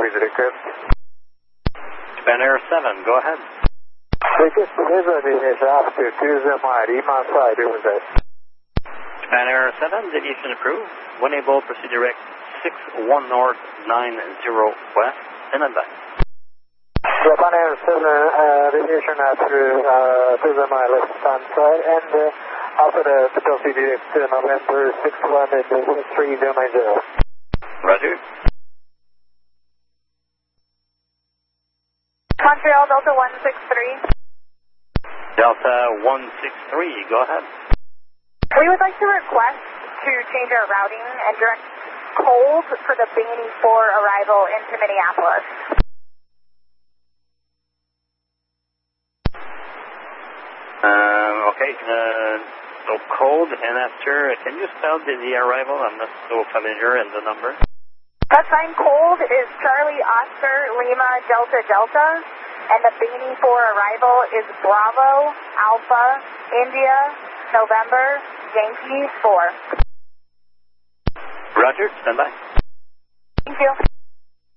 please request. Japan Air 7, go ahead. Request deviation after 20 mile, Iman side, Japan Air 7, deviation approved. When able, proceed direct 61 north, 90 west, and advance. Japan Air 7, deviation after 20 mile left hand side, and after the proceed direct to November 61 and 3090. Roger. Montreal Delta 163. Delta 163, go ahead. We would like to request to change our routing and direct cold for the Baney 4 arrival into Minneapolis. Okay, so cold, and after, can you spell the arrival? I'm not so familiar in the number. That's fine. Cold is Charlie Oscar Lima Delta Delta, and the Baney 4 arrival is Bravo Alpha India November Yankee 4. Roger, stand by. Thank you.